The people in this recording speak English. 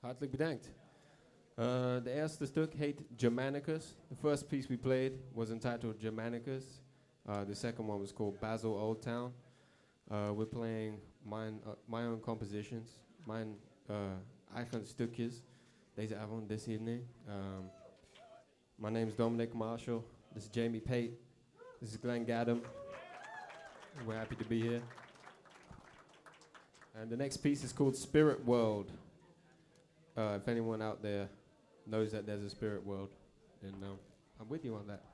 Hartelijk bedankt. De eerste stuk heet Germanicus. The first piece we played was entitled Germanicus. The second one was called Basel Old Town. We're playing my own compositions, mijn eigen stukjes deze avond, this evening. My name is Dominic Marshall. This is Jamie Pate. This is Glenn Gaddam. We're happy to be here. And the next piece is called Spirit World. If anyone out there knows that there's a spirit world, then I'm with you on that.